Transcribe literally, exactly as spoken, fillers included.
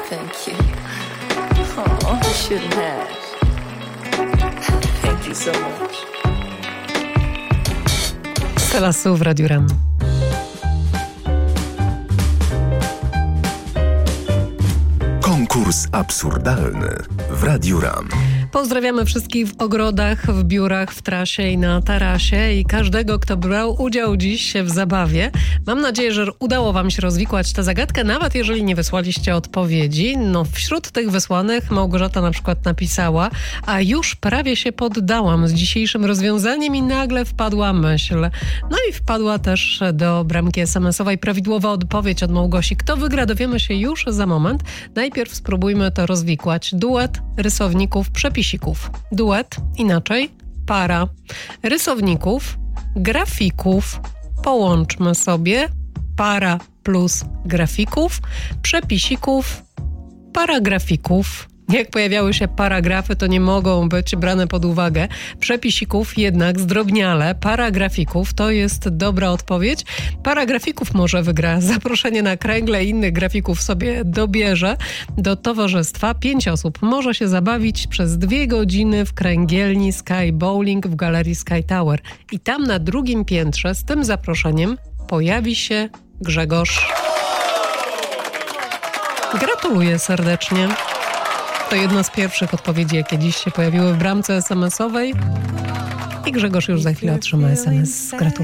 Thank you. Oh, you shouldn't have. Thank you so much. Stella w Radiu Ram. Konkurs absurdalny w Radiu Ram. Pozdrawiamy wszystkich w ogrodach, w biurach, w trasie i na tarasie i każdego, kto brał udział dziś w zabawie. Mam nadzieję, że udało wam się rozwikłać tę zagadkę, nawet jeżeli nie wysłaliście odpowiedzi. No, wśród tych wysłanych Małgorzata na przykład napisała: a już prawie się poddałam z dzisiejszym rozwiązaniem i nagle wpadła myśl. No i wpadła też do bramki es em esowej prawidłowa odpowiedź od Małgosi. Kto wygra, dowiemy się już za moment. Najpierw spróbujmy to rozwikłać. Duet rysowników, przepisików. Duet, inaczej, para rysowników, grafików. Połączmy sobie para plus grafików, przepisików, paragrafików. Jak pojawiały się paragrafy, to nie mogą być brane pod uwagę. Przepisików jednak zdrobniale. Paragrafików to jest dobra odpowiedź. Paragrafików może wygra zaproszenie na kręgle, innych grafików sobie dobierze do towarzystwa. Pięć osób może się zabawić przez dwie godziny w kręgielni Sky Bowling w galerii Sky Tower. I tam na drugim piętrze z tym zaproszeniem pojawi się Grzegorz. Gratuluję serdecznie. To jedna z pierwszych odpowiedzi, jakie dziś się pojawiły w bramce es em esowej. I Grzegorz już za chwilę otrzyma es em es z gratulacjami.